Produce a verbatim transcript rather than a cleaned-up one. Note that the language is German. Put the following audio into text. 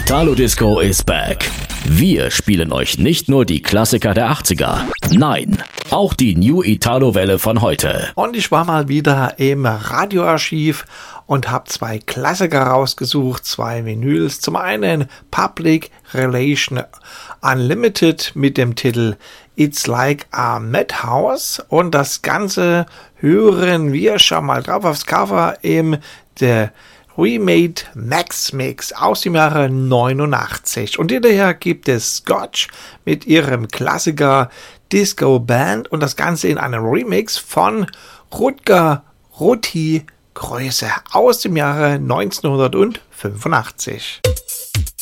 Italo Disco is back. Wir spielen euch nicht nur die Klassiker der achtziger, nein, auch die New Italo-Welle von heute. Und ich war mal wieder im Radioarchiv und habe zwei Klassiker rausgesucht, zwei Vinyls. Zum einen Public Relation Unlimited mit dem Titel It's Like a Madhouse, und das Ganze hören wir schon mal drauf aufs Cover im der Remade Max Mix aus dem Jahre neunundachtzig. Und hinterher gibt es Scotch mit ihrem Klassiker Disco Band und das Ganze in einem Remix von Rutger Ruti Größe aus dem Jahre neunzehnhundertfünfundachtzig.